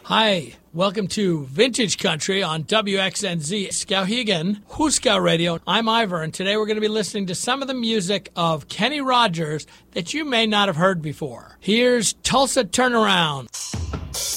Hi, welcome to Vintage Country on WXNZ Skowhegan, Huska Radio. I'm Ivor, and today we're going to be listening to some of the music of Kenny Rogers that you may not have heard before. Here's Tulsa Turnaround.